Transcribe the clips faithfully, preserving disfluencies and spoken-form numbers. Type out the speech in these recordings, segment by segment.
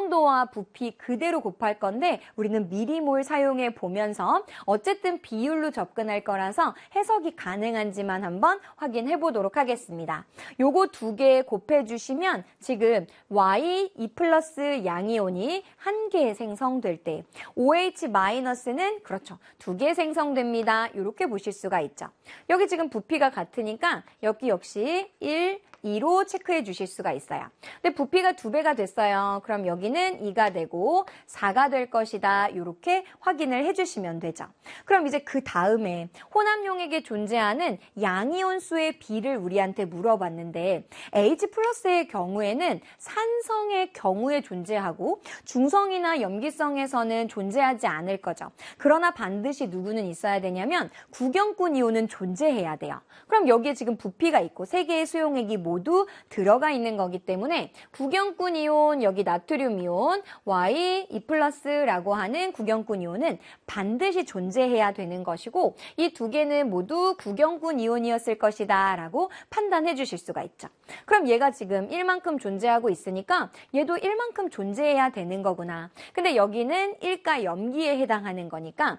농도와 부피 그대로 곱할 건데 우리는 미리몰 사용해 보면서 어쨌든 비율로 접근할 거라서 해석이 가능한지만 한번 확인해 보도록 하겠습니다. 요거 두 개 곱해 주시면 지금 와이 이 플러스 양이온이 한 개 생성될 때 오에이치-는 그렇죠. 두 개 생성됩니다. 이렇게 보실 수가 있죠. 여기 지금 부피가 같으니까 여기 역시 일, 이로 체크해 주실 수가 있어요. 근데 부피가 두 배가 됐어요. 그럼 여기는 이가 되고 사가 될 것이다. 이렇게 확인을 해주시면 되죠. 그럼 이제 그 다음에 혼합용액에 존재하는 양이온수의 비를 우리한테 물어봤는데 H 플러스의 경우에는 산성의 경우에 존재하고 중성이나 염기성에서는 존재하지 않을 거죠. 그러나 반드시 누구는 있어야 되냐면 구경꾼 이온은 존재해야 돼요. 그럼 여기에 지금 부피가 있고 세 개의 수용액이 모두 들어가 있는 거기 때문에 구경꾼 이온, 여기 나트륨 이온, 와이 이 플러스라고 하는 구경꾼 이온은 반드시 존재해야 되는 것이고 이 두 개는 모두 구경꾼 이온이었을 것이다 라고 판단해 주실 수가 있죠. 그럼 얘가 지금 일만큼 존재하고 있으니까 얘도 일만큼 존재해야 되는 거구나. 근데 여기는 일가 염기에 해당하는 거니까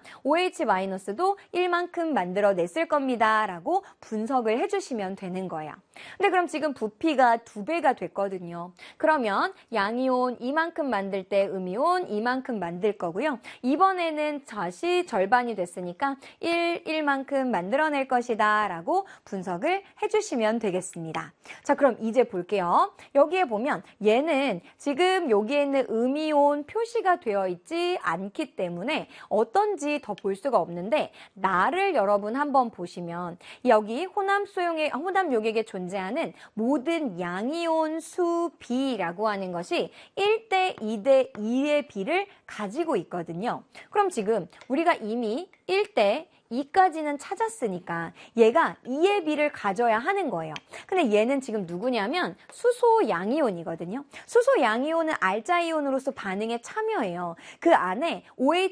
오에이치-도 일만큼 만들어냈을 겁니다 라고 분석을 해주시면 되는 거예요. 근데 그럼 지금 부피가 두 배가 됐거든요. 그러면 양이온 이만큼 만들 때 음이온 이만큼 만들 거고요. 이번에는 다시 절반이 됐으니까 일, 일만큼 만들어낼 것이다 라고 분석을 해주시면 되겠습니다. 자, 그럼 이제 볼게요. 여기에 보면 얘는 지금 여기에 있는 음이온 표시가 되어 있지 않기 때문에 어떤지 더 볼 수가 없는데 나를 여러분 한번 보시면 여기 혼합 수용액, 혼합 용액에 존재하는 모든 양이온 수 비라고 하는 것이 일 대 이 대 이의 비를 가지고 있거든요. 그럼 지금 우리가 이미 일 대 이까지는 찾았으니까 얘가 이의 비를 가져야 하는 거예요. 근데 얘는 지금 누구냐면 수소 양이온이거든요. 수소 양이온은 알자 이온으로서 반응에 참여해요. 그 안에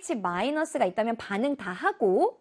오에이치-가 있다면 반응 다 하고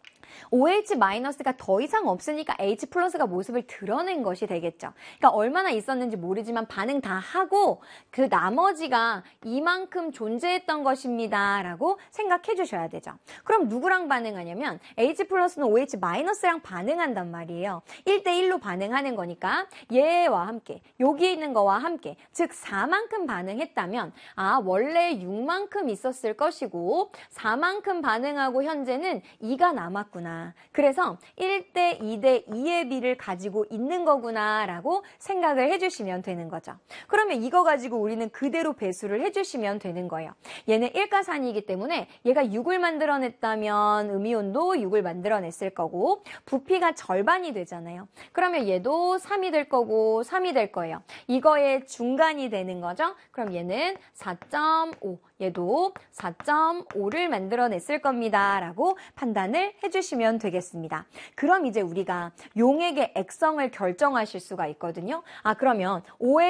오에이치-가 더 이상 없으니까 H 플러스가 모습을 드러낸 것이 되겠죠. 그러니까 얼마나 있었는지 모르지만 반응 다 하고 그 나머지가 이만큼 존재했던 것입니다 라고 생각해 주셔야 되죠. 그럼 누구랑 반응하냐면 H 플러스는 오에이치-랑 반응한단 말이에요. 일 대 일로 반응하는 거니까 얘와 함께 여기 있는 거와 함께 즉 사만큼 반응했다면 아 원래 육만큼 있었을 것이고 사만큼 반응하고 현재는 이가 남았구나. 그래서 일 대 이 대 이의 비를 가지고 있는 거구나 라고 생각을 해주시면 되는 거죠. 그러면 이거 가지고 우리는 그대로 배수를 해주시면 되는 거예요. 얘는 일가산이기 때문에 얘가 육을 만들어냈다면 음이온도 육을 만들어냈을 거고 부피가 절반이 되잖아요. 그러면 얘도 삼이 될 거고 삼이 될 거예요. 이거의 중간이 되는 거죠. 그럼 얘는 사 점 오, 얘도 사 점 오를 만들어냈을 겁니다 라고 판단을 해주시면 되겠습니다. 그럼 이제 우리가 용액의 액성을 결정하실 수가 있거든요. 아 그러면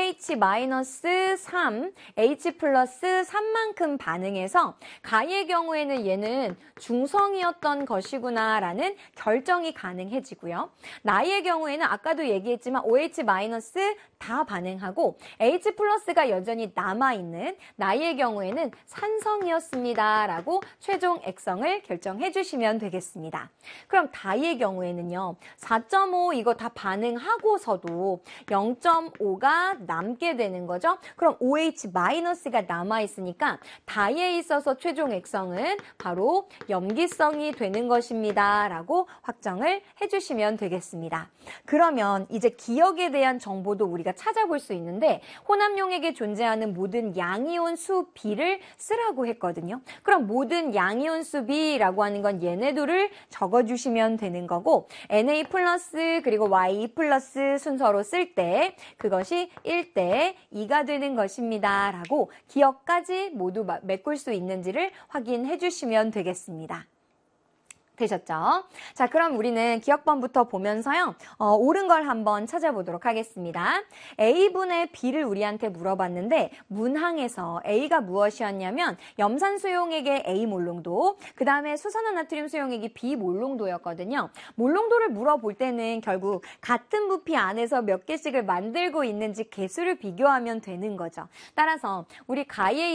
오에이치-삼, H 플러스 삼만큼 반응해서 가의 경우에는 얘는 중성이었던 것이구나 라는 결정이 가능해지고요. 나의 경우에는 아까도 얘기했지만 오에이치- 다 반응하고 H 플러스가 여전히 남아있는 나의 경우에는 산성이었습니다 라고 최종 액성을 결정해 주시면 되겠습니다. 그럼 다의 경우에는요. 사 점 오 이거 다 반응하고서도 영 점 오가 남게 되는 거죠. 그럼 오에이치-가 남아있으니까 다에 있어서 최종 액성은 바로 염기성이 되는 것입니다 라고 확정을 해주시면 되겠습니다. 그러면 이제 기억에 대한 정보도 우리가 찾아볼 수 있는데 혼합용액에 존재하는 모든 양이온 수 B를 쓰라고 했거든요. 그럼 모든 양이온 수 B라고 하는 건 얘네들을 적어주시면 되는 거고 엔 에이 플러스 그리고 와이 플러스 순서로 쓸 때 그것이 일 대 이가 되는 것입니다 라고 기억까지 모두 메꿀 수 있는지를 확인해 주시면 되겠습니다. 되셨죠? 자, 그럼 우리는 기억번부터 보면서요. 어, 옳은 걸 한번 찾아보도록 하겠습니다. A분의 B를 우리한테 물어봤는데 문항에서 A가 무엇이었냐면 염산수용액의 A 몰롱도, 그 다음에 수산화나트륨 수용액이 B 몰롱도였거든요. 몰롱도를 물어볼 때는 결국 같은 부피 안에서 몇 개씩을 만들고 있는지 개수를 비교하면 되는 거죠. 따라서 우리 가에